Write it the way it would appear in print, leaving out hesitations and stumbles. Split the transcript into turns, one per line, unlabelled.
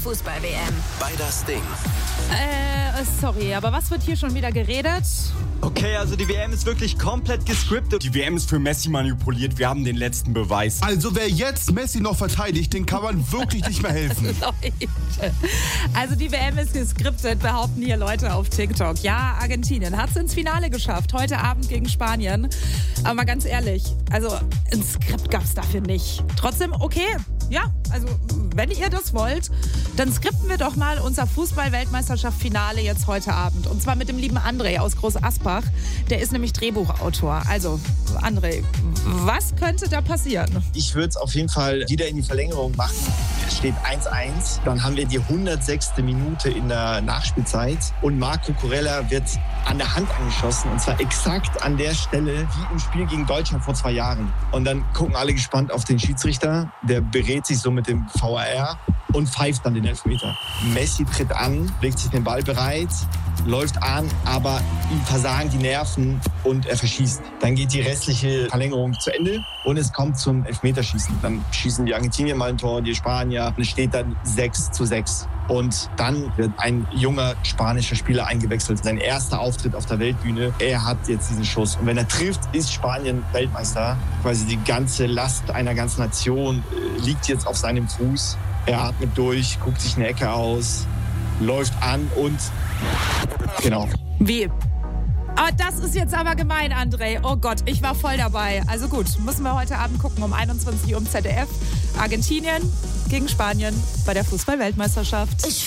Fußball-WM.
Bei das Ding.
Sorry, aber was wird hier schon wieder geredet?
Okay, also die WM ist wirklich komplett gescriptet.
Die WM ist für Messi manipuliert. Wir haben den letzten Beweis.
Also wer jetzt Messi noch verteidigt, den kann man wirklich nicht mehr helfen.
Leute. Also die WM ist gescriptet, behaupten hier Leute auf TikTok. Ja, Argentinien hat es ins Finale geschafft, heute Abend gegen Spanien. Aber mal ganz ehrlich, also ein Skript gab es dafür nicht. Trotzdem, okay, ja, also wenn ihr das wollt, dann skripten wir doch mal unser Fußball-Weltmeisterschaft-Finale jetzt heute Abend. Und zwar mit dem lieben André aus Groß Asbach. Der ist nämlich Drehbuchautor. Also, André, was könnte da passieren?
Ich würde es auf jeden Fall wieder in die Verlängerung machen. Es steht 1-1. Dann haben wir die 106. Minute in der Nachspielzeit. Und Marco Kurella wird an der Hand angeschossen. Und zwar exakt an der Stelle wie im Spiel gegen Deutschland vor 2 Jahren. Und dann gucken alle gespannt auf den Schiedsrichter. Der berät sich so mit dem VAR und pfeift dann den Elfmeter. Messi tritt an, legt sich den Ball bereit, läuft an, aber ihm versagen die Nerven und er verschießt. Dann geht die restliche Verlängerung zu Ende und es kommt zum Elfmeterschießen. Dann schießen die Argentinier mal ein Tor, die Spanier. Und es steht dann 6-6. Und dann wird ein junger spanischer Spieler eingewechselt. Sein erster Auftritt auf der Weltbühne. Er hat jetzt diesen Schuss. Und wenn er trifft, ist Spanien Weltmeister. Quasi die ganze Last einer ganzen Nation liegt jetzt auf seinem Fuß. Er atmet durch, guckt sich eine Ecke aus, läuft an und genau.
Wie? Aber das ist jetzt aber gemein, André. Oh Gott, ich war voll dabei. Also gut, müssen wir heute Abend gucken um 21 Uhr im ZDF. Argentinien gegen Spanien bei der Fußball-Weltmeisterschaft.